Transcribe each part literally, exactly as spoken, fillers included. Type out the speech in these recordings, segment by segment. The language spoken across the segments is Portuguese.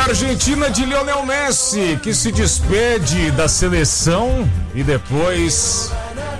a Argentina de Lionel Messi, que se despede da seleção e depois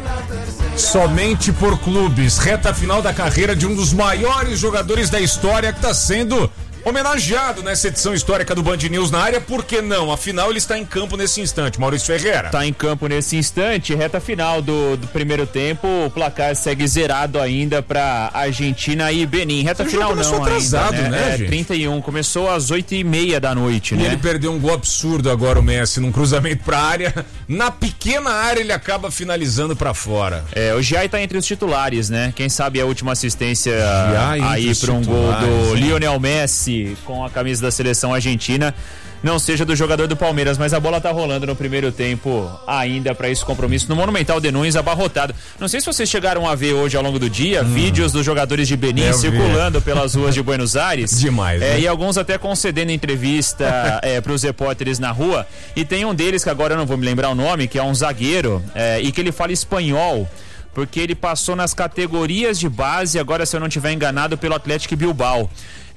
somente por clubes. Reta final da carreira de um dos maiores jogadores da história que está sendo homenageado nessa edição histórica do Band News na área. Por que não? Afinal, ele está em campo nesse instante. Maurício Ferreira. Está em campo nesse instante, reta final do, do primeiro tempo. O placar segue zerado ainda para Argentina e Benin. Reta Esse final não atrasado, ainda, né? né, é, gente? trinta e um, começou às oito e meia da noite, e né? ele perdeu um gol absurdo agora, o Messi, num cruzamento para a área. Na pequena área ele acaba finalizando para fora. É, o Giai tá entre os titulares, né? Quem sabe a última assistência Giai aí para um gol do né? Lionel Messi com a camisa da seleção argentina não seja do jogador do Palmeiras, mas a bola tá rolando no primeiro tempo ainda para esse compromisso no Monumental de Nunes, abarrotado. Não sei se vocês chegaram a ver hoje ao longo do dia hum. vídeos dos jogadores de Benin Eu circulando vi. pelas ruas de Buenos Aires. Demais, é, né? E alguns até concedendo entrevista é, pros repórteres na rua, e tem um deles que agora eu não vou me lembrar o nome, que é um zagueiro é, e que ele fala espanhol, porque ele passou nas categorias de base, agora se eu não estiver enganado, pelo Atlético Bilbao.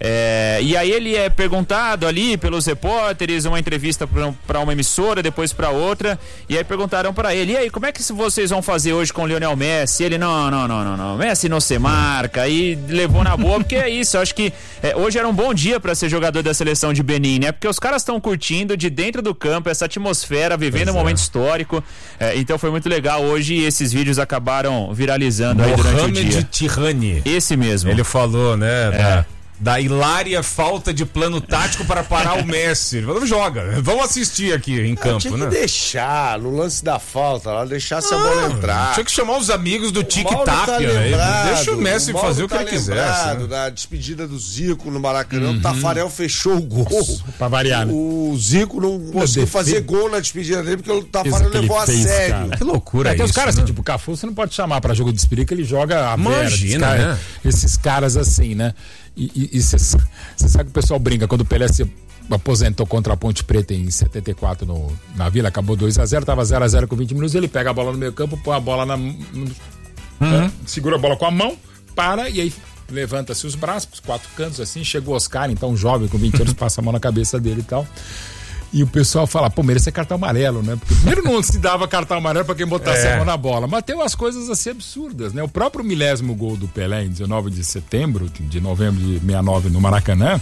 É, e aí ele é perguntado ali pelos repórteres, uma entrevista para uma emissora, depois para outra, e aí perguntaram para ele: e aí, como é que vocês vão fazer hoje com o Lionel Messi? Ele: não, não, não, não, não, Messi não se marca, e levou na boa, porque é isso, eu acho que é, hoje era um bom dia para ser jogador da seleção de Benin, né? Porque os caras estão curtindo de dentro do campo essa atmosfera, vivendo pois um é. momento histórico, é, então foi muito legal hoje, e esses vídeos acabaram viralizando aí durante o dia. Mohamed Tirani. Esse mesmo. Ele falou, né? É. Da... da hilária falta de plano tático para parar o Messi. Vamos joga, vamos assistir aqui em campo, tinha que né? deixar, no lance da falta lá, deixasse ah, a bola entrar. Tinha que chamar os amigos do tic-tac, tá né? Deixa o Messi o fazer o que tá ele quiser. Né? Da despedida do Zico no Maracanã, uhum. o Tafarel fechou o gol. Pra variar, né? O Zico não conseguiu fazer gol na despedida dele porque o Tafarel levou a fez, sério. Cara. Que loucura é, tem isso, os caras né? assim, tipo, o Cafu você não pode chamar pra jogo de despedida, que ele joga a Imagina, vera, né? Esses caras assim, né? E você sabe que o pessoal brinca, quando o Pelé se aposentou contra a Ponte Preta em setenta e quatro no, na Vila, acabou dois a zero, tava zero a zero com vinte minutos, ele pega a bola no meio campo, põe a bola na... No, uhum. né, segura a bola com a mão, para e aí levanta-se os braços, os quatro cantos assim, chegou o Oscar, então jovem, com vinte anos, passa a mão na cabeça dele e tal. E o pessoal fala, pô, merece cartão amarelo, né? Porque primeiro não se dava cartão amarelo pra quem botasse é. a mão na bola, mas tem umas coisas assim absurdas, né? O próprio milésimo gol do Pelé em dezenove de setembro, de novembro de sessenta e nove no Maracanã,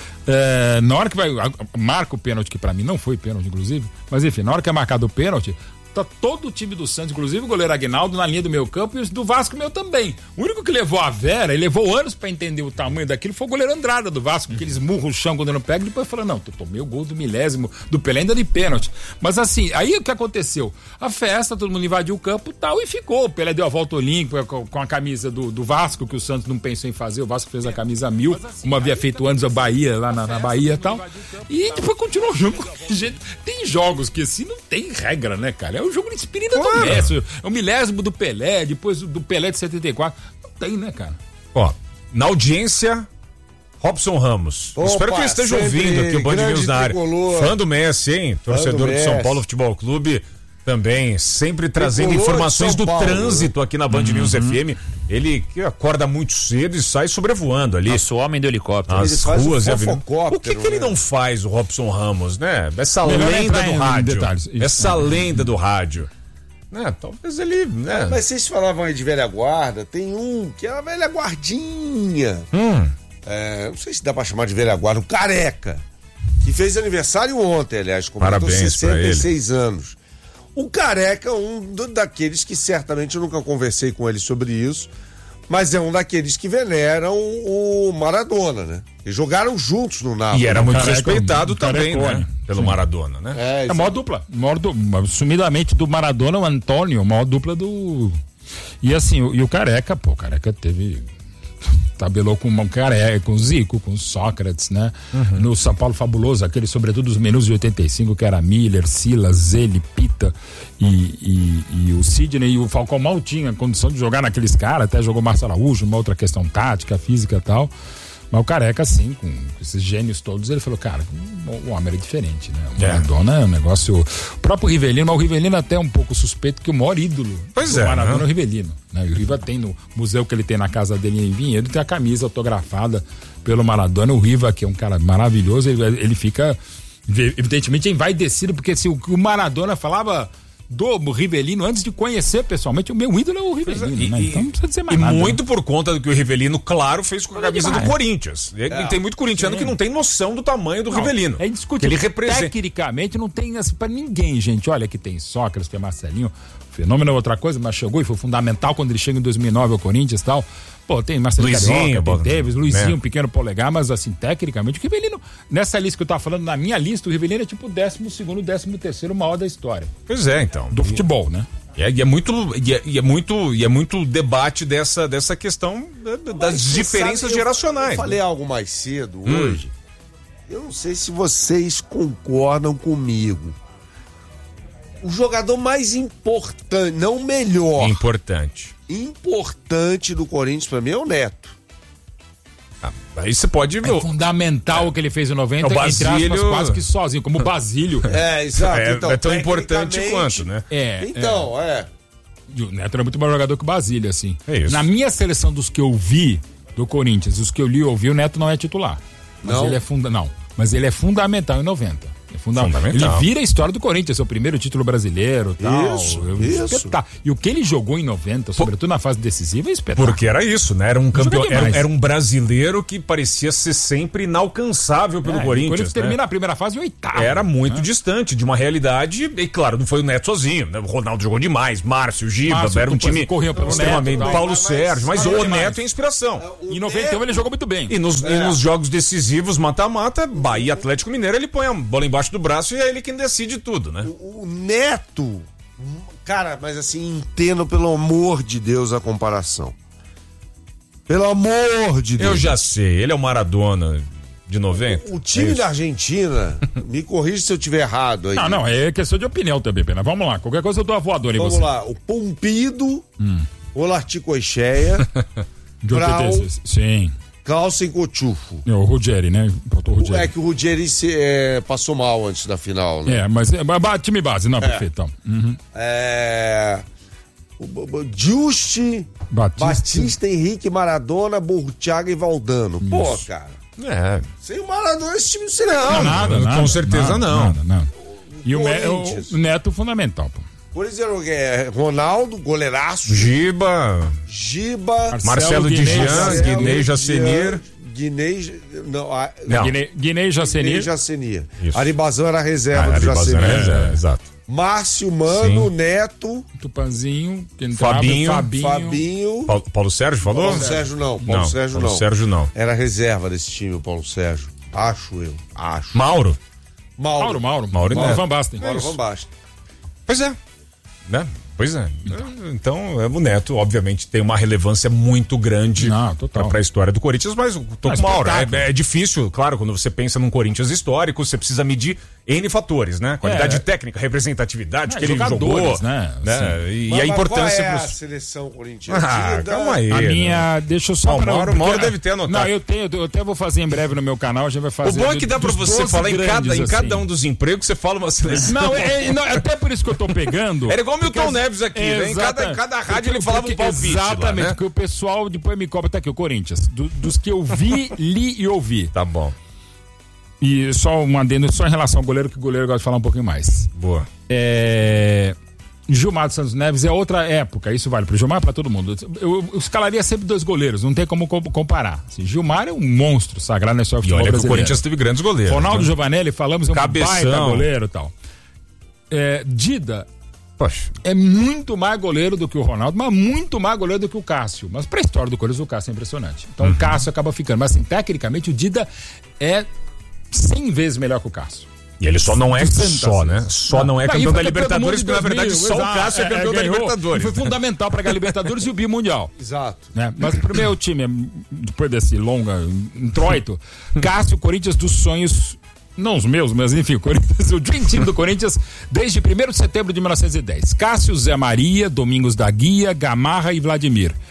é, na hora que vai, marca o pênalti, que pra mim não foi pênalti, inclusive, mas enfim, na hora que é marcado o pênalti, tá todo o time do Santos, inclusive o goleiro Aguinaldo na linha do meio campo, e os do Vasco meu também. O único que levou a vera, ele levou anos pra entender o tamanho daquilo, foi o goleiro Andrada do Vasco, porque eles murram o chão quando não pega, e depois falou, não, tu tomei o gol do milésimo do Pelé ainda de pênalti. Mas assim, aí o que aconteceu? A festa, todo mundo invadiu o campo e tal, e ficou. O Pelé deu a volta olímpica com, com a camisa do, do Vasco, que o Santos não pensou em fazer, o Vasco fez a camisa mil, como havia feito antes a Bahia, lá na, na Bahia e tal, e depois continuou o jogo. Tem jogos que assim não tem regra, né, cara? É o jogo de espírito claro. do Messi, é o milésimo do Pelé, depois do Pelé de setenta e quatro. Não tem, né, cara? Ó, na audiência, Robson Ramos. Opa, espero que ele esteja ouvindo aqui o Band News na área. Tricolor. Fã do Messi, hein? Torcedor do, do São Paulo Futebol Clube. Também, sempre trazendo tricolor informações do Paulo, trânsito aqui na Band uhum. News F M. Ele que acorda muito cedo e sai sobrevoando ali. Nosso homem do helicóptero. As ruas e avenidas. O que, que ele não faz, o Robson Ramos, né? Essa Melhor lenda do rádio. Essa lenda do rádio. Né? Talvez ele. Né? Mas vocês falavam aí de velha guarda, tem um que é a velha guardinha. Hum. É, não sei se dá pra chamar de velha guarda, o Careca. Que fez aniversário ontem, aliás, completou sessenta e seis anos. O Careca é um daqueles que certamente eu nunca conversei com ele sobre isso, mas é um daqueles que veneram o Maradona, né? Eles jogaram juntos no Napoli. E era muito Careca, respeitado também, Carecone, né? Pelo sim. Maradona, né? É, é a maior dupla. Maior du... Sumidamente do Maradona, o Antônio, a maior dupla do... E assim, o, e o Careca, pô, o Careca teve... Tabelou com o Careca, com o Zico, com o Sócrates, né? Uhum. No São Paulo Fabuloso, aquele sobretudo os menus de oitenta e cinco, que era Miller, Silas, Zeli, Pita e, e, e o Sidney, e o Falcão mal tinha condição de jogar naqueles caras, até jogou Márcio Araújo, uma outra questão tática, física e tal. Mas o Careca, assim, com esses gênios todos, ele falou, cara, o homem era diferente, né? O Maradona é um negócio... O próprio Rivellino, mas o Rivellino até é um pouco suspeito, que o maior ídolo pois do é, Maradona né? é o Rivellino. Né? E o Riva tem no museu que ele tem na casa dele em Vinhedo, tem a camisa autografada pelo Maradona. O Riva, que é um cara maravilhoso, ele, ele fica, evidentemente, envaidecido, porque se o, o Maradona falava... do Rivellino antes de conhecer pessoalmente, o meu ídolo é o Rivellino, e, né? Então não precisa dizer mais e nada. muito né? por conta do que o Rivellino, claro, fez com a camisa demais. do Corinthians. É. Tem muito corintiano Sim. que não tem noção do tamanho do Não, Rivellino. É indiscutível. Ele representa. Tecnicamente não tem assim pra ninguém, gente. Olha que tem Sócrates, tem Marcelinho. Fenômeno é outra coisa, mas chegou e foi fundamental quando ele chega em dois mil e nove ao Corinthians e tal. Pô, tem Marcelinho Luizinho, Carioca, tem Davis, Luizinho, né? um pequeno polegar, mas assim, tecnicamente, o Rivellino, nessa lista que eu tava falando, na minha lista, o Rivellino é tipo o décimo segundo, décimo terceiro maior da história. Pois é, então. Do futebol, né? E é, e é muito e é, e é muito e é muito debate dessa, dessa questão da, das diferenças sabe, eu, geracionais. Eu falei né? algo mais cedo hum. hoje. Eu não sei se vocês concordam comigo. O jogador mais importante, não melhor, Importante. importante do Corinthians pra mim é o Neto. Ah, aí você pode É fundamental o que ele fez em noventa, O Basílio... entre aspas, quase que sozinho, como o Basílio. É, exato. É, então, é tão importante tecnicamente- quanto, né? É, Então, é. E o Neto era muito mais jogador que o Basílio, assim. É isso. Na minha seleção dos que eu vi do Corinthians, os que eu li e ouvi, o Neto não é titular. Mas Não? ele é funda... Não, mas ele é fundamental em noventa. É funda... Fundamental. Ele vira a história do Corinthians, seu primeiro título brasileiro, tal. Isso, Eu- isso. espetá- E o que ele jogou em noventa, sobretudo na fase decisiva, é espetáculo. Porque era isso, né? Era um Joga campeão, era, demais. era um brasileiro que parecia ser sempre inalcançável pelo É, Corinthians. O Corinthians né? termina a primeira fase em oitavo. Era muito né? distante de uma realidade, e claro, não foi o Neto sozinho, né? O Ronaldo jogou demais, Márcio, Giba, Márcio, era um depois time corria pelo extremamente, Neto, Paulo mas- Sérgio, mas, mas o demais. Neto é inspiração. O Em noventa e um ele jogou muito bem. E nos, É. e nos jogos decisivos, mata-mata, Bahia e Atlético Mineiro, ele põe a bola embaixo do braço e é ele quem decide tudo, né? O Neto, cara, mas assim, entendo pelo amor de Deus a comparação. Pelo amor de Deus. Eu já sei, ele é o Maradona de noventa. O time é isso? da Argentina, me corrija se eu tiver errado aí. Não, não, é questão de opinião também, Pena. Vamos lá, qualquer coisa eu dou a voadora em Vamos você. lá, o Pompido, o Larticocheia, De Brau, oitenta e seis. Sim. Clausen Cotufo. É, o Ruggeri, né? Botou o Ruggeri. É que o Ruggeri se, é, passou mal antes da final, né? É, mas é, ba- time base, não, perfeito. Então. Uhum. É. O, o, o Juste, Batista. Batista, Henrique, Maradona, Burtiaga e Valdano. Pô, cara. É. Sem o Maradona, esse time não seria Não, nada. nada, com nada, certeza nada, não. Nada, nada. E o, Me- Corinthians. o Neto fundamental, pô. Por exemplo, é Ronaldo, goleiraço, Giba, Giba, Marcelo Guinei, Dijan, Marcelo, Guinei Jacenir. Guinei, não, a, Não. Guinei, Guinei Guinei Jacenir. Jacenir. Isso. Aribazão era a reserva Ah, do Aribazan, Jacenir. é, é, exato. Márcio, Mano, Sim. Neto, Tupanzinho, que entrava, Fabinho. Fabinho. Fabinho. Paulo, Paulo Sérgio falou? Paulo Sérgio não, Paulo Não, Sérgio Paulo não. Sérgio não. Era reserva desse time, o Paulo Sérgio. Acho eu, acho. Mauro. Mauro, Mauro. Mauro e Mauro Neto. Van Basten. Mauro Van Basten. Pois é. Né? Pois é. Então, é, o Neto, obviamente, tem uma relevância muito grande Não, total. para a história do Corinthians, mas eu tô Mas com uma hora. espetáculo. É, é difícil, claro, quando você pensa num Corinthians histórico, você precisa medir N fatores, né? Qualidade É. técnica, representatividade É, que ele jogadores, jogou. né? Assim. E, Mas- e a mas importância qual é a pros... seleção corintiana? Ah, calma aí. A né? minha, deixa eu só Ah, o pra- Mauro- porque- Mauro deve ter anotado. Não, eu tenho, eu até vou fazer em breve no meu canal, a gente vai O fazer. bom é que dá pra dos você doze falar em cada, grandes, em cada assim. um dos empregos, você fala uma seleção. Não, é, é- não, é até por isso que eu tô pegando. Era igual o Milton Porque- Neves aqui, né? Em cada, em cada rádio ele falava um Porque- palpite. Exatamente, lá, né? porque o pessoal depois me cobra, tá aqui, o Corinthians. Do- dos que eu vi, li e ouvi. Tá bom. E só um adendo, só em relação ao goleiro, que o goleiro gosta de falar um pouquinho mais. Boa. É... Gilmar dos Santos Neves é outra época, isso vale pro Gilmar, pra todo mundo. Eu, eu escalaria sempre dois goleiros, não tem como co- comparar. Assim, Gilmar é um monstro sagrado na história do E futebol olha que o brasileiro. Corinthians teve grandes goleiros. Ronaldo né? Giovanelli, falamos, é um Cabeção. baita goleiro e tal. É, Dida Poxa. é muito mais goleiro do que o Ronaldo, mas muito mais goleiro do que o Cássio. Mas pra história do Corinthians, o Cássio é impressionante. Então Uhum. o Cássio acaba ficando. Mas assim, tecnicamente, o Dida é cem vezes melhor que o Cássio. E ele só não é duzentas só, né? vezes. Só não é Não, campeão e da foi campeão do Libertadores, mundo porque na em verdade dois mil, só o exato, Cássio é campeão da ganhou, Libertadores. e foi fundamental pra ganhar a Libertadores e o bimundial. Exato. Né? Mas pro meu time, depois desse longa introito, Cássio, Corinthians dos sonhos, não os meus, mas enfim, o Corinthians, o Dream Team do Corinthians desde primeiro de setembro de mil novecentos e dez. Cássio, Zé Maria, Domingos da Guia, Gamarra e Vladimir.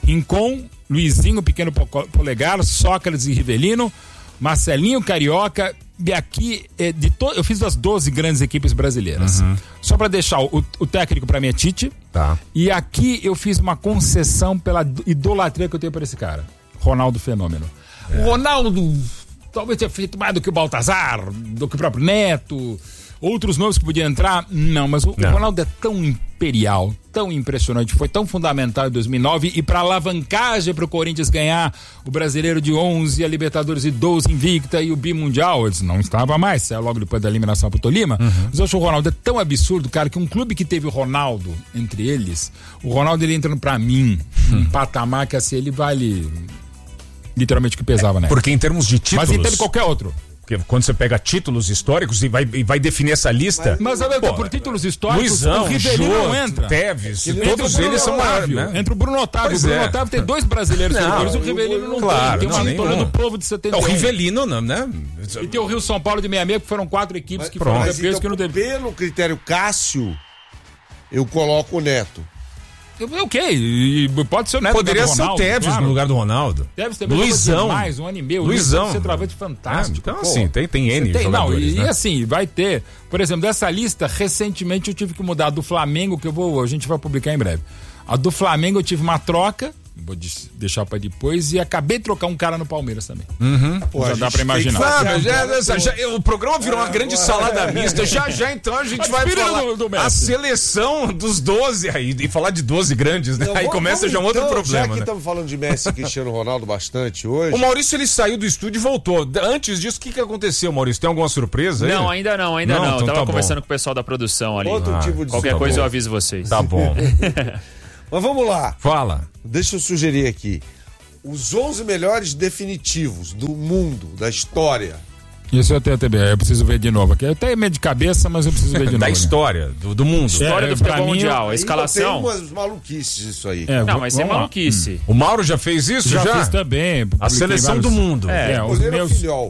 Rincon, Luizinho, Pequeno Polegar, Sócrates e Rivelino, Marcelinho Carioca. E aqui, é, de to... eu fiz das doze grandes equipes brasileiras. Uhum. Só para deixar, o, o técnico para mim é Tite. Tá. E aqui eu fiz uma concessão pela idolatria que eu tenho por esse cara. Ronaldo Fenômeno. É. O Ronaldo talvez tenha feito mais do que o Baltazar, do que o próprio Neto, outros nomes que podiam entrar. Não, mas o, o Ronaldo é tão imperial, tão impressionante, foi tão fundamental em dois mil e nove e para alavancagem para o Corinthians ganhar o Brasileiro de onze, a Libertadores de doze invicta e o Bimundial, eles não estava mais, saiu logo depois da eliminação para o Tolima. Uhum. Mas eu acho que o Ronaldo é tão absurdo, cara, que um clube que teve o Ronaldo entre eles, o Ronaldo ele entrando para mim, um hum. patamar que assim, ele vale literalmente o que pesava, né? Porque em termos de títulos... Mas entende qualquer outro. Porque quando você pega títulos históricos e vai, e vai definir essa lista... Mas, mas pô, por títulos históricos, Luizão, o Rivelino não entra. Teves, todos eles são maiores, né? Entra o Bruno Otávio. Pois o Bruno é. Otávio tem dois brasileiros seguidores, o Rivelino não claro, tem. Tem uma história do povo de setenta e um. O Rivelino, não, né? E tem o Rio São Paulo de sessenta e seis, que foram quatro equipes mas, que foram campeões então, que não teve. Pelo critério Cássio, eu coloco o Neto. Ok, pode ser o Neto. Poderia ser o Teves claro. no lugar do Ronaldo. Teves também. Luizão. Mais um ano e meio. Luizão. Um centroavante fantástico. Ah, então, assim, tem, tem N tem, jogadores, não, e, né? e assim, vai ter. Por exemplo, dessa lista, recentemente eu tive que mudar do Flamengo, que eu vou, a gente vai publicar em breve. A do Flamengo eu tive uma troca, vou deixar pra depois, e acabei de trocar um cara no Palmeiras também. Uhum. Pô, já dá pra imaginar. Sabe, já, já, já, o programa virou é, uma grande agora, salada é, mista. Já, já, então a gente vai falar do, do a seleção dos doze aí, e falar de doze grandes, né? Não, aí vamos, começa vamos, já um outro então, problema. Já que estamos né? falando de Messi e Cristiano Ronaldo bastante hoje. O Maurício, ele saiu do estúdio e voltou. Antes disso, o que, que aconteceu, Maurício? Tem alguma surpresa aí? Não, ainda não, ainda não. não. Então eu tava tá conversando com o pessoal da produção ali. Outro ah, tipo de qualquer tá coisa bom. eu aviso vocês. Tá bom. Mas vamos lá. Fala. Deixa eu sugerir aqui. Os onze melhores definitivos do mundo, da história. Isso eu tenho T B, eu preciso ver de novo aqui. Eu tenho medo de cabeça, mas eu preciso ver de novo. Da história, do, do mundo. História é, do futebol mundial, a escalação. Tem umas maluquices isso aí. É, não, mas é maluquice. Hum. O Mauro já fez isso? Já, já? fiz também. A seleção vários... do mundo. É, é os meus... filhol.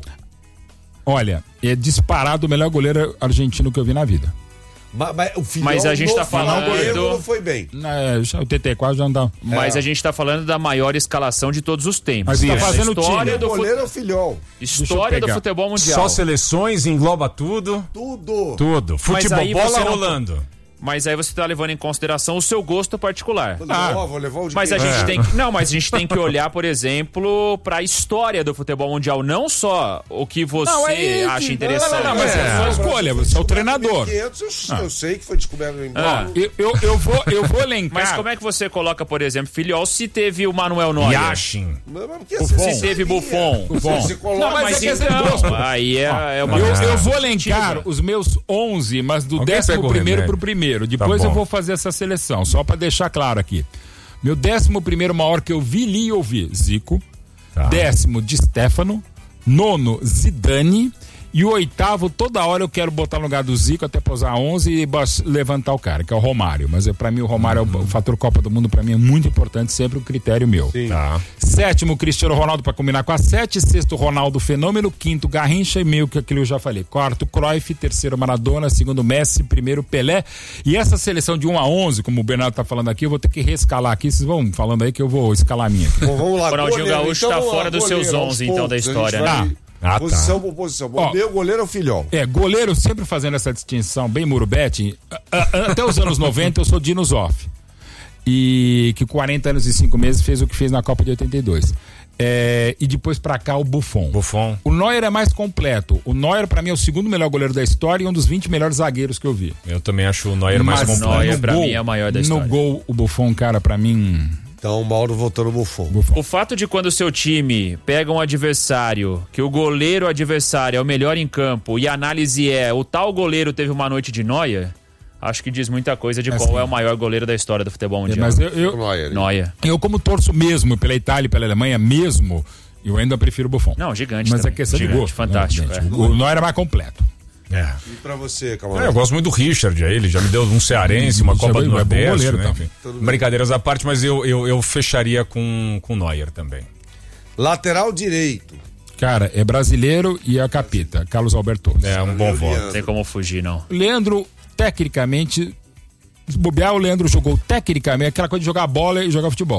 Olha, é disparado o melhor goleiro argentino que eu vi na vida. Mas, mas, o filhol mas a gente tá falando do... não foi bem. É, o T T quatro já não dá. Mas é. a gente tá falando da maior escalação de todos os tempos. Mas tá fazendo história time. do o goleiro é o filhol. História do futebol mundial. Só seleções, engloba tudo. Tudo. Tudo. Futebol, bola não... rolando. Mas aí você tá levando em consideração o seu gosto particular. Ah, vou levar o de mas a gente é. tem que, não, mas a gente tem que olhar, por exemplo, para a história do futebol mundial, não só o que você não, é acha que... interessante. Não, não, não, mas é, é sua escolha, você é o treinador. Eu, ah. eu sei que foi descoberto em ah. eu, eu, eu vou, eu vou elencar. Mas como é que você coloca, por exemplo, Filhol se teve o Manuel Neuer? Yashin. Se teve Buffon. Buffon. Você coloca, não, mas, mas é então, aí é, ah. é uma eu, eu vou elencar os meus onze, mas do décimo primeiro pro primeiro. Depois tá eu vou fazer essa seleção, só pra deixar claro aqui. Meu décimo primeiro maior que eu vi, li e ouvi, Zico. Tá. Décimo, Di Stefano. Nono, Zidane. E o oitavo, toda hora eu quero botar no lugar do Zico, até posar onze e levantar o cara, que é o Romário. Mas é, pra mim o Romário, uhum. é o, o fator Copa do Mundo, pra mim é muito importante, sempre um critério meu. Tá. Sétimo, Cristiano Ronaldo, pra combinar com a sete. Sexto, Ronaldo Fenômeno. Quinto, Garrincha. E meio que aquilo eu já falei. Quarto, Cruyff. Terceiro, Maradona. Segundo, Messi. Primeiro, Pelé. E essa seleção de um a onze, como o Bernardo tá falando aqui, eu vou ter que reescalar aqui. Vocês vão falando aí que eu vou escalar a minha aqui. Bom, vamos lá. O Ronaldinho Gaúcho então, tá fora dos goleiro, seus onze, então, da história, né? Ah, posição tá. por posição. Ó, meu goleiro é o Filhol. É, goleiro sempre fazendo essa distinção, bem Murubete. Até os anos noventa eu sou Dino Zoff. E que quarenta anos e cinco meses fez o que fez na Copa de oitenta e dois. É, e depois pra cá o Buffon. Buffon. O Neuer é mais completo. O Neuer pra mim é o segundo melhor goleiro da história e um dos vinte melhores zagueiros que eu vi. Eu também acho o Neuer mais completo. O Neuer pra mim é o maior da história. No gol, o Buffon, cara, pra mim... Então o Mauro voltou no Buffon. Buffon. O fato de quando o seu time pega um adversário, que o goleiro adversário é o melhor em campo e a análise é o tal goleiro teve uma noite de noia, acho que diz muita coisa de é qual assim. É o maior goleiro da história do futebol mundial. É, mas eu, eu, Neuer. Neuer. Eu como torço mesmo pela Itália e pela Alemanha mesmo, eu ainda prefiro o Buffon. Não, gigante Mas também. é questão gigante, de gosto. Fantástico. Né, é. O Neuer é mais completo. É. E pra você, Camarão? É, eu gosto muito do Richard, ele já me deu um cearense, uma Copa do Nordeste, goleiro, né? Enfim, brincadeiras à parte, mas eu, eu, eu fecharia com o Neuer também. Lateral direito. Cara, é brasileiro e é capita, Carlos Alberto. É um bom voto. Não tem como fugir, não. Leandro, tecnicamente, se bobear, o Leandro jogou tecnicamente aquela coisa de jogar bola e jogar futebol.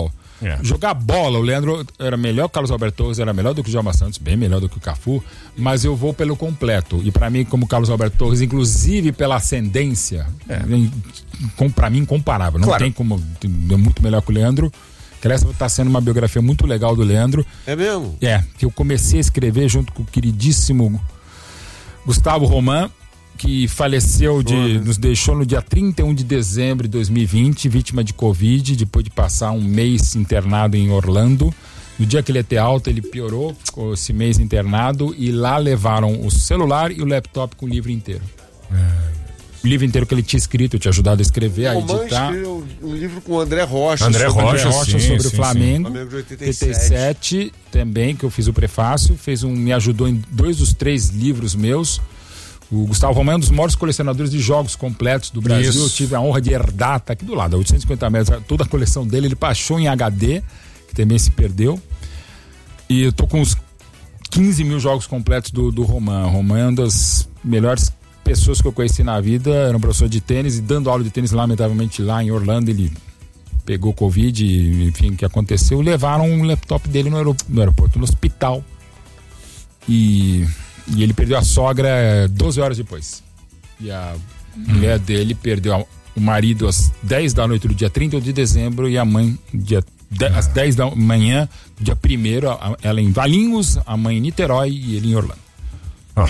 É. Jogar bola, o Leandro era melhor que o Carlos Alberto Torres, era melhor do que o Djalma Santos, bem melhor do que o Cafu, mas eu vou pelo completo. E pra mim, como o Carlos Alberto Torres, inclusive pela ascendência, é. com, pra mim, incomparável. Não claro. tem como. É muito melhor que o Leandro. Que essa tá sendo uma biografia muito legal do Leandro. É mesmo? É, que eu comecei a escrever junto com o queridíssimo Gustavo Roman, que faleceu, de, né? nos deixou no dia trinta e um de dezembro de dois mil e vinte, vítima de Covid, depois de passar um mês internado em Orlando. No dia que ele ia ter alta, ele piorou, ficou esse mês internado, e lá levaram o celular e o laptop com o livro inteiro. É. O livro inteiro que ele tinha escrito, eu tinha ajudado a escrever, a editar. Escreveu um livro com o André Rocha. André sobre, Rocha, André Rocha sim, sobre sim, o Flamengo. Flamengo de oitenta e sete. oitenta e sete também, que eu fiz o prefácio. Fez um, me ajudou em dois dos três livros meus. O Gustavo Roman é um dos maiores colecionadores de jogos completos do Brasil. Isso. Eu tive a honra de herdar, tá aqui do lado, a oitocentos e cinquenta metros, toda a coleção dele. Ele baixou em H D, que também se perdeu. E eu tô com uns quinze mil jogos completos do, do Roman. O Roman é uma das melhores pessoas que eu conheci na vida. Era um professor de tênis e dando aula de tênis, lamentavelmente, lá em Orlando, ele pegou Covid, e, enfim, o que aconteceu, levaram um laptop dele no, aerop- no aeroporto, no hospital. E, e ele perdeu a sogra doze horas depois. E a hum. mulher dele perdeu a, o marido às dez da noite do dia trinta de dezembro e a mãe dia, de, às dez da manhã, dia primeiro, ela em Valinhos, a mãe em Niterói e ele em Orlando. Oh.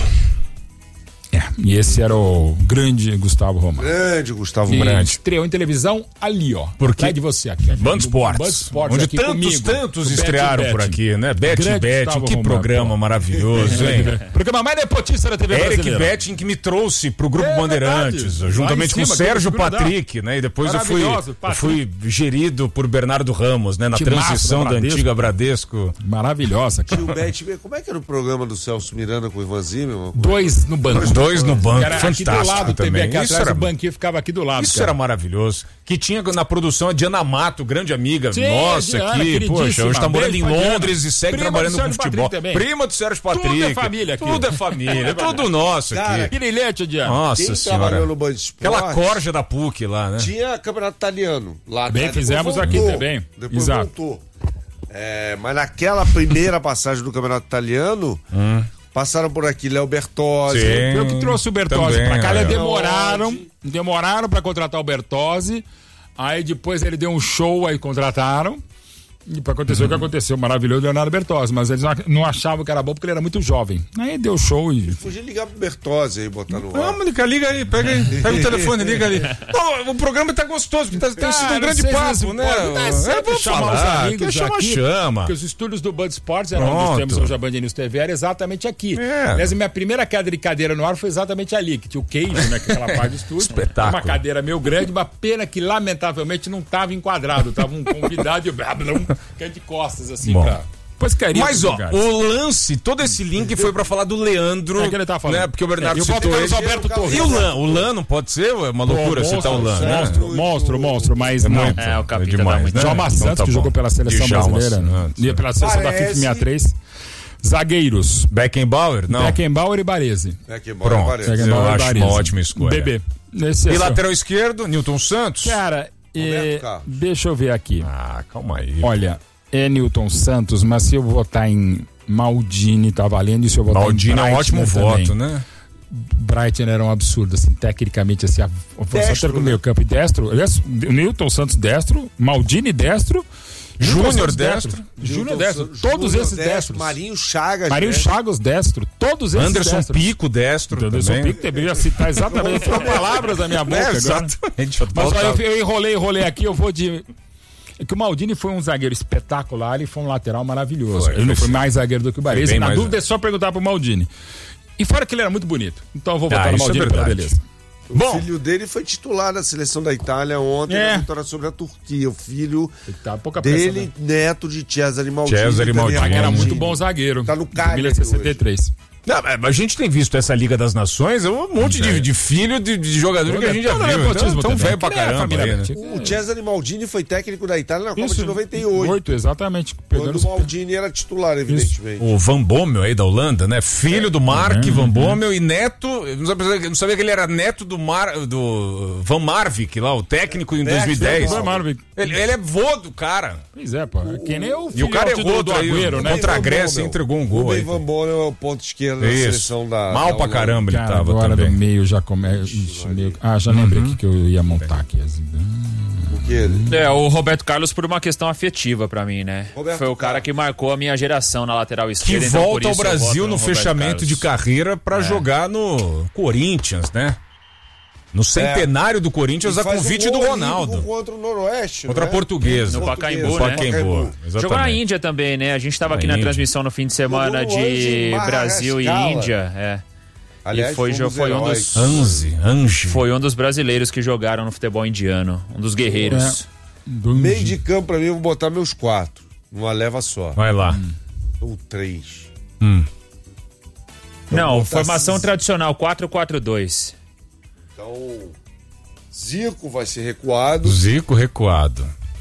É, e esse era o grande Gustavo Roman. Grande Gustavo Roman. Grande. Estreou em televisão ali, ó. Por quê? De você aqui. Band Sports. Band Sports. Onde tantos, comigo, tantos estrearam por aqui, né? Bet Bet, que Roman, programa pô. maravilhoso, hein? Programa mais nepotista da T V brasileira. Eric Betting, que me trouxe pro Grupo é, Bandeirantes, verdade. Juntamente cima, com o Sérgio Patrick, né? E depois eu fui, eu fui gerido por Bernardo Ramos, né? Na que transição da, da antiga Bradesco. Maravilhosa, cara. Tio Bet, como é que era o programa do Celso Miranda com o Ivan Zimmermann? Dois no banco. Dois no banco, era fantástico aqui do lado, também. Aqui isso atrás, era... o banquinho ficava aqui do lado. Isso cara. era maravilhoso. Que tinha na produção a Diana Mato, grande amiga Sim, nossa Diana, aqui. Poxa, hoje tá morando em Londres e segue Prima trabalhando com futebol. Prima do Sérgio Patrick. Tudo é família aqui. Tudo é família, tudo nosso aqui. Cara, brilhante, Diana. Nossa Quem senhora. trabalhou no Band Esportes, aquela corja da P U C lá, né? Tinha campeonato italiano. Lá bem, fizemos aqui também. Depois Exato. voltou. É, mas naquela primeira passagem do campeonato italiano... Hum. Passaram por aqui Léo Bertozzi. Sim, foi o que trouxe o Bertozzi também, pra cá. Eles demoraram, demoraram pra contratar o Bertozzi. Aí depois ele deu um show, aí contrataram. E aconteceu uhum. o que aconteceu, maravilhoso, Leonardo Bertozzi. Mas eles não achavam que era bom porque ele era muito jovem. Aí deu show e... Podia ligar pro Bertozzi aí, botar no ar. Não, Mônica, liga aí, pega aí, pega o telefone, liga ali. Não, o programa tá gostoso, tá tendo sido um grande papo, né? É, vamos chamar os amigos chama, aqui, chama. Porque os estúdios do Band Sports eram onde nós temos hoje a Band News T V, era exatamente aqui. É. Aliás, a minha primeira queda de cadeira no ar foi exatamente ali, que tinha o queijo, né, aquela parte do estúdio. Espetáculo. Uma cadeira meio grande, uma pena que lamentavelmente não tava enquadrado, tava um convidado e eu de costas. Assim, pra... Mas ó, lugares. O lance, todo esse link foi pra falar do Leandro, é que ele tá falando. Né? Porque o Bernardo é, citou ele. Alberto Torres. E o Lan? O Lan não pode ser? É uma loucura Pô, citar o Lan, né? Monstro, monstro, monstro, mas é não. Muito, é, o capitão é demais, né? Djalma Santos, então tá que jogou pela seleção brasileira. E pela seleção Parece... da FIFA sessenta e três. Zagueiros. Beckenbauer? Não. Beckenbauer e Baresi. Beckenbauer Pronto, e Baresi. Beckenbauer eu acho uma ótima escolha. Bebê. Esse e é lateral seu... esquerdo, Nilton Santos? Cara, é... deixa eu ver aqui. Ah, calma aí. Olha... É Nilton Santos, mas se eu votar em Maldini, tá valendo, e se eu votar Maldini em Breitner é um ótimo também. voto, né? Brighton era um absurdo, assim, tecnicamente, assim, a força do meio campo e destro. Aliás, Nilton Santos destro, Maldini destro, Júnior destro, Júnior destro, todos esses destros. Marinho Chagas, Marinho destro. Chagas destro, todos esses Anderson destros. Pico destro. Anderson também. Pico deveria citar exatamente as palavras da minha boca. É, exatamente. Mas olha, eu, eu enrolei, enrolei aqui, eu vou de... É que o Maldini foi um zagueiro espetacular e foi um lateral maravilhoso. Foi, ele não foi mais zagueiro do que o Baresi. Na dúvida é só perguntar pro Maldini. E fora que ele era muito bonito. Então eu vou votar ah, no Maldini é pela beleza. O Bom, filho dele foi titular da seleção da Itália ontem é. na vitória sobre a Turquia. O filho tá, dele, pressa, né? neto de Cesare Maldini. Cesare Maldini. Era muito bom zagueiro. Tá no Cagliari sessenta e três. Não, a gente tem visto essa Liga das Nações, é um monte de, de filho de, de jogador que a gente já viu. Então, tão velho pra caramba. Aí, né? O Cesare Maldini foi técnico da Itália na Copa Isso, de noventa e oito. oito, exatamente. Quando o Maldini era titular, evidentemente. Isso. O Van Bommel aí da Holanda, né? Filho é. do Mark uhum, Van Bommel uhum. e neto, eu não sabia, eu não sabia que ele era neto do, Mar, do Van Marwijk lá, o técnico em é, dois mil e dez. Van Marwijk. Ele, ele é vô do cara. Pois é, pô. Que nem o E o cara errou do Agüero, né? Contra a Grécia entregou um gol. O Van Bommel é o ponto esquerdo da seleção da. Mal da pra caramba ele cara, tava agora também. do meio já começa. Meio... Ah, já lembrei uhum. que, que eu ia montar aqui. O que? É, o Roberto Carlos por uma questão afetiva pra mim, né? Roberto Foi o cara que marcou a minha geração na lateral esquerda. Que então volta ao Brasil no fechamento Carlos. de carreira pra é. jogar no Corinthians, né? No centenário é. do Corinthians, a convite um do Ronaldo. Contra o Noroeste. Contra a né? Portuguesa. No Pacaembu, no né? Pacaembu. Jogou na Índia também, né? A gente tava aqui na, na transmissão no fim de semana de Brasil e Índia. É. Aliás, e foi, foi um dos Anzi, Anji. Foi um dos brasileiros que jogaram no futebol indiano, um dos guerreiros. É. Meio de campo pra mim, eu vou botar meus quatro, numa leva só. Vai lá. Hum. Ou três. Hum. Não, formação tradicional quatro quatro dois. Então, Zico vai ser recuado. Zico recuado.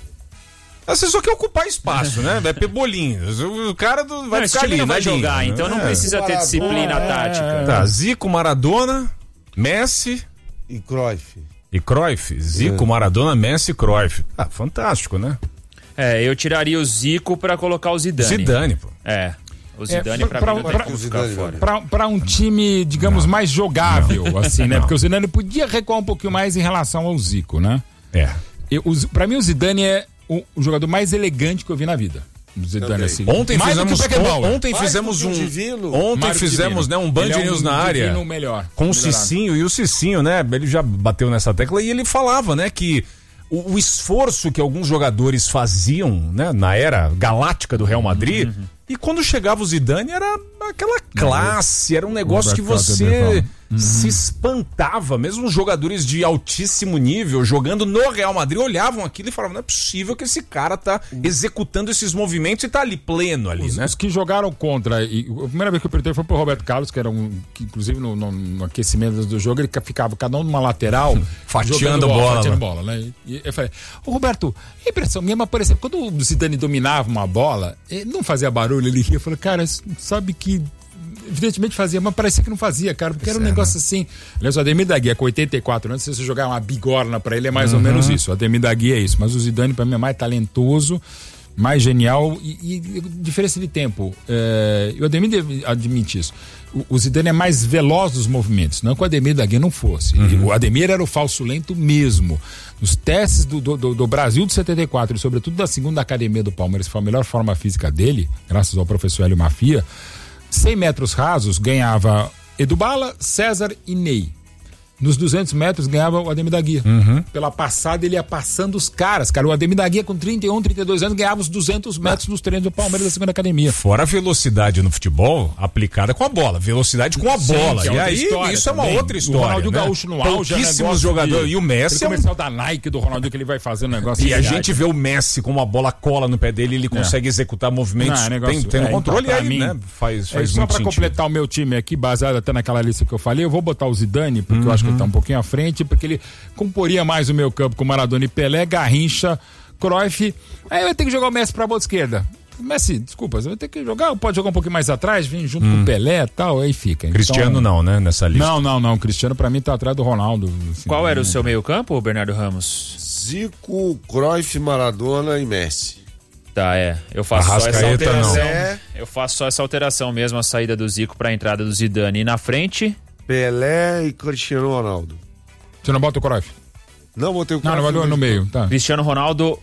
Você só quer ocupar espaço, né? É pebolinho. O cara do, vai não, ficar ali, não vai linha, jogar, né? então não precisa ter disciplina é, tática. É, é. Tá, Zico, Maradona, Messi e Cruyff. E Cruyff, Zico, é. Maradona, Messi e Cruyff. Ah, fantástico, né? É, eu tiraria o Zico pra colocar o Zidane. Zidane, pô. É. O Zidane é, pra, pra, mim não pra, tem que ficar fora. Pra, pra um time, digamos, não. mais jogável, não. assim, né? Não. Porque o Zidane podia recuar um pouquinho mais em relação ao Zico, né? É. Eu, o, pra mim o Zidane é o, o jogador mais elegante que eu vi na vida. O Zidane, assim. Ontem mais fizemos, on, ontem mais fizemos um divino. Ontem Mário fizemos né, um Band é um News na área melhor, com o Cicinho, e o Cicinho, né? Ele já bateu nessa tecla e ele falava, né, que o, o esforço que alguns jogadores faziam, né, na era galáctica do Real Madrid, uhum. e quando chegava o Zidane era aquela classe, era um negócio que você uhum. se espantava. Mesmo os jogadores de altíssimo nível jogando no Real Madrid olhavam aquilo e falavam, não é possível que esse cara tá executando esses movimentos e tá ali pleno ali, os, né? Os que jogaram contra, e a primeira vez que eu perguntei foi pro Roberto Carlos, que era um, que inclusive no, no, no aquecimento do jogo ele ficava cada um numa lateral fatiando bola, fatiando bola, né? E eu falei, ô Roberto, a impressão minha, por exemplo, quando o Zidane dominava uma bola, ele não fazia barulho, ele ria, eu falei, cara, sabe que evidentemente fazia, mas parecia que não fazia, cara, porque era um é, negócio assim. Aliás, o Ademir da Guia, com oitenta e quatro anos, se você jogar uma bigorna pra ele, é mais uhum. ou menos isso. O Ademir da Guia é isso, mas o Zidane pra mim é mais talentoso, mais genial e, e diferença de tempo. É, o Ademir admite isso. O, o Zidane é mais veloz dos movimentos, não que o Ademir da Guia não fosse. Uhum. O Ademir era o falso lento mesmo. Os testes do, do, do Brasil de setenta e quatro e sobretudo da segunda academia do Palmeiras, que foi a melhor forma física dele, graças ao professor Hélio Mafia, cem metros rasos ganhava Edu Bala, César e Ney. Nos duzentos metros ganhava o Ademir da Guia. Uhum. Pela passada ele ia passando os caras. Cara, o Ademir da Guia com trinta e um, trinta e dois anos ganhava os duzentos metros nos treinos do Palmeiras da segunda academia. Fora a velocidade no futebol aplicada com a bola. Velocidade com a Sim, bola. É e aí isso também. É uma outra história. O Ronaldinho né? Gaúcho no auge. Pouquíssimos jogadores. E o Messi. O comercial da Nike do Ronaldinho que ele vai fazendo negócio. E a gente vê o Messi com uma bola cola no pé dele, ele consegue é. executar movimentos. Não, é negócio, tem, tem um é, controle então, aí, mim, né? Faz, faz é, muito só pra completar o meu time aqui, baseado até naquela lista que eu falei, eu vou botar o Zidane, porque uhum. eu acho que ele tá um pouquinho à frente, porque ele comporia mais o meu campo com Maradona e Pelé, Garrincha, Cruyff. Aí eu ia ter que jogar o Messi pra bola esquerda. Messi, desculpa, você vai ter que jogar, pode jogar um pouquinho mais atrás, vem junto hum. com o Pelé e tal, aí fica. Cristiano então, não, né, nessa lista. Não, não, não, Cristiano pra mim tá atrás do Ronaldo. Assim, Qual era o seu meio campo, Bernardo Ramos? Zico, Cruyff, Maradona e Messi. Tá, é. Eu faço só essa alteração. É. Eu faço só essa alteração mesmo, a saída do Zico pra entrada do Zidane. E na frente... Pelé e Cristiano Ronaldo. Você não bota o Cruyff? Não, botei o Cruyff. Não, não vai no meio, tá. Cristiano Ronaldo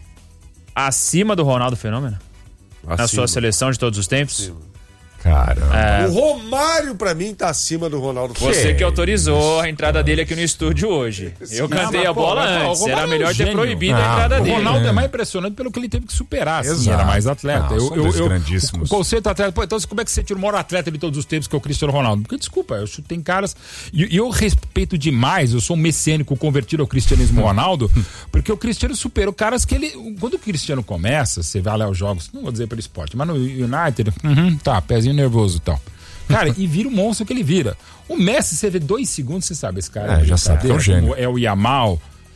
acima do Ronaldo Fenômeno? Acima. Na sua seleção de todos os tempos? Acima. Caramba. É... O Romário, pra mim, tá acima do Ronaldo. Você que autorizou a entrada dele aqui no estúdio hoje. Eu cantei a bola não, antes. Era melhor é um ter proibido ah, a entrada o dele. O Ronaldo é. é mais impressionante pelo que ele teve que superar. Assim, era mais atleta. Não, eu, eu, eu, grandíssimos. O, o conceito atleta. Pô, então, como é que você tira o maior atleta de todos os tempos, que é o Cristiano Ronaldo? Porque, desculpa, eu chuto, tem caras. E eu, eu respeito demais, eu sou um messiânico convertido ao cristianismo Ronaldo, porque o Cristiano superou caras que ele. Quando o Cristiano começa, você vai lá aos jogos, não vou dizer pelo esporte, mas no United, uhum, tá, pezinho nervoso e tal. Cara, e vira o monstro que ele vira. O Messi, você vê dois segundos, você sabe, esse cara é, já sabe, é um gênio. É o Yamal.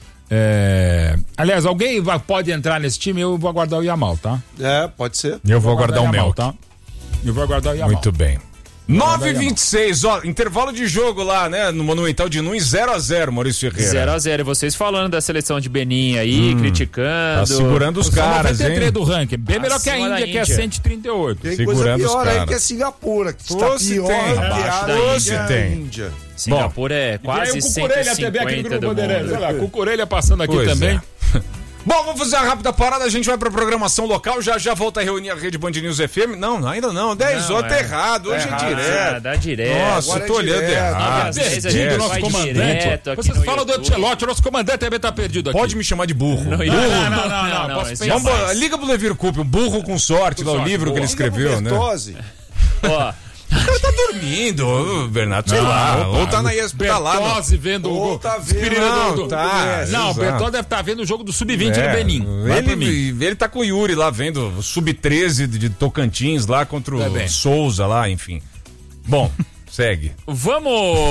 É... Aliás, alguém vai, pode entrar nesse time, eu vou aguardar o Yamal, tá? É, pode ser. Eu vou aguardar o Mel, tá? Eu vou aguardar o Yamal. Muito bem. nove e vinte e seis, ó, intervalo de jogo lá, né, no Monumental de Nunes, zero a zero, Maurício Ferreira. zero a zero, e vocês falando da seleção de Benin aí, hum, criticando. Tá segurando os caras, hein? noventa e três do ranking, bem melhor que a Índia, Índia, que é cento e trinta e oito. Tem segurando coisa pior os caras. aí que é Singapura, que está Pô, se pior tem. que Abaixo a da Índia. Se tem. Índia. Singapura é quase cento e cinquenta do mundo. Olha lá, Cucurelha passando aqui Pois também. É. Bom, vamos fazer uma rápida parada, a gente vai pra programação local, já já volta a reunir a Rede Band News F M. Não, ainda não, dez horas, tá errado, hoje tá é direto. Ah, dá direto. Nossa, eu tô é olhando direto. errado. Perdido o nosso comandante. Vocês falam do Ancelotti, o nosso comandante também tá perdido aqui. Pode me chamar de burro. Não, burro. não, não, não, não, não, Posso Vamos, liga pro Levir Coupe, um burro com sorte, lá, o livro que ele escreveu, né? Ó, o cara tá dormindo, ô, Bernardo, sei não, lá. Opa, ou tá na E S P N, tá lá. Bertozzi vendo ou o tá vendo, não, do, tá, não, o Bertozzi deve estar tá vendo o jogo do sub vinte é, no Benin. Ele, ele tá com o Yuri lá vendo o sub treze de, de Tocantins lá contra o é Souza lá, enfim. Bom, segue. Vamos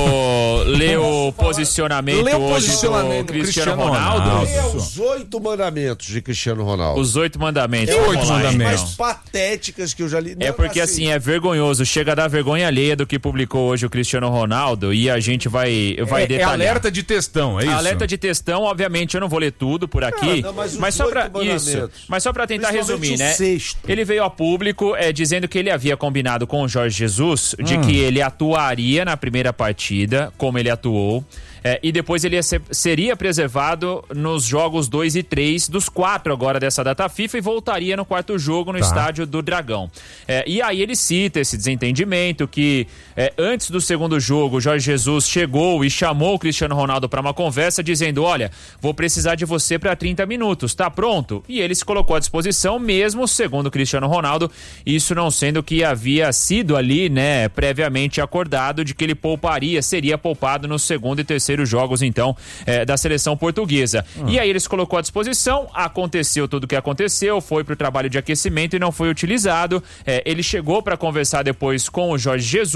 ler o posicionamento, Lê o hoje posicionamento do do Cristiano, Cristiano Ronaldo. Ronaldo. É os oito mandamentos de Cristiano Ronaldo. Os oito mandamentos. É Vamos oito lá, mandamentos. mais patéticas que eu já li. É porque assim, é vergonhoso, chega a dar vergonha alheia do que publicou hoje o Cristiano Ronaldo e a gente vai, vai é, detalhar. É alerta de textão, é isso? Alerta de textão, obviamente eu não vou ler tudo por aqui, não, mas mas, só pra, isso, mas só pra tentar resumir, né? Sexto. Ele veio a público é, dizendo que ele havia combinado com o Jorge Jesus de hum. que ele atuaria na primeira partida, como ele atuou. É, e depois ele ia ser, seria preservado nos jogos dois e três dos quatro agora dessa data FIFA e voltaria no quarto jogo no tá. estádio do Dragão. É, e aí ele cita esse desentendimento que é, antes do segundo jogo o Jorge Jesus chegou e chamou o Cristiano Ronaldo para uma conversa dizendo, olha, vou precisar de você para trinta minutos, tá pronto? E ele se colocou à disposição mesmo, segundo o Cristiano Ronaldo, isso não sendo que havia sido ali, né, previamente acordado de que ele pouparia, seria poupado no segundo e terceiro jogos, então, é, da seleção portuguesa. Hum. E aí ele se colocou à disposição, aconteceu tudo o que aconteceu, foi pro trabalho de aquecimento e não foi utilizado. É, ele chegou para conversar depois com o Jorge Jesus.